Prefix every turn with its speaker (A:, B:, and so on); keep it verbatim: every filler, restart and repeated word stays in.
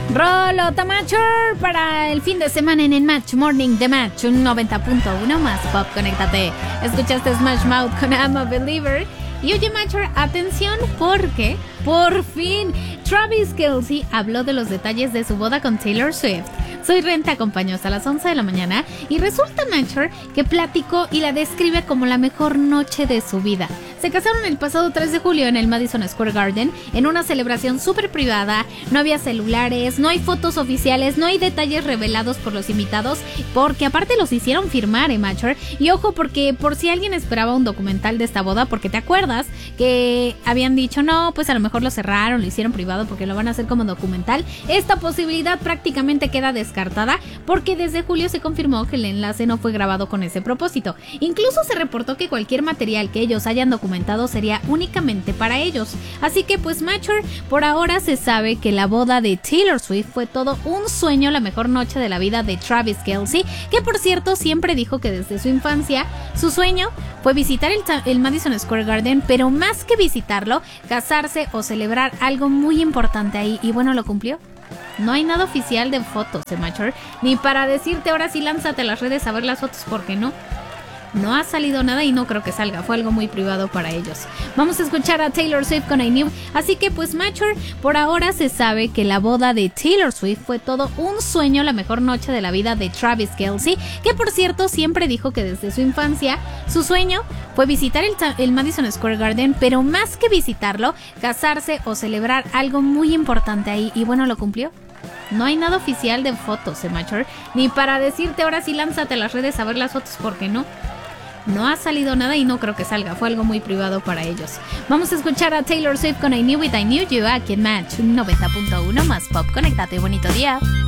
A: Rolota Mature para el fin de semana en el Match Morning de Match, un noventa punto uno más pop, conéctate. Escuchaste Smash Mouth con I'm a Believer. Y oye, Mature, atención porque por fin Travis Kelce habló de los detalles de su boda con Taylor Swift. Soy Ren, te acompaño hasta las once de la mañana y resulta, Mature, que platicó y la describe como la mejor noche de su vida. Se casaron el pasado tres de julio en el Madison Square Garden en una celebración súper privada. No había celulares, no hay fotos oficiales, no hay detalles revelados por los invitados, porque aparte los hicieron firmar, eh, Mature. Y ojo, porque por si alguien esperaba un documental de esta boda, porque te acuerdas que habían dicho, no, pues a lo mejor lo cerraron, lo hicieron privado porque lo van a hacer como documental. Esta posibilidad prácticamente queda descartada porque desde julio se confirmó que el enlace no fue grabado con ese propósito. Incluso se reportó que cualquier material que ellos hayan documentado sería únicamente para ellos. Así que pues, Mature, por ahora se sabe que la boda de Taylor Swift fue todo un sueño, la mejor noche de la vida de Travis Kelce, que por cierto siempre dijo que desde su infancia su sueño fue visitar el, el Madison Square Garden, pero más que visitarlo, casarse o celebrar algo muy importante ahí, y bueno, lo cumplió. No hay nada oficial de fotos de Mature, ni para decirte ahora sí lánzate a las redes a ver las fotos, porque no. No ha salido nada y no creo que salga, fue algo muy privado para ellos. Vamos a escuchar a Taylor Swift con I Knew. Así que pues, Mature, por ahora se sabe que la boda de Taylor Swift fue todo un sueño, la mejor noche de la vida de Travis Kelce, que por cierto siempre dijo que desde su infancia su sueño fue visitar el, el Madison Square Garden, pero más que visitarlo, casarse o celebrar algo muy importante ahí, y bueno, lo cumplió. No hay nada oficial de fotos de Mature, ni para decirte ahora sí lánzate a las redes a ver las fotos, porque no. No ha salido nada y no creo que salga, fue algo muy privado para ellos. Vamos a escuchar a Taylor Swift con I Knew It, I Knew You aquí en Match noventa punto uno más pop, conéctate, bonito día.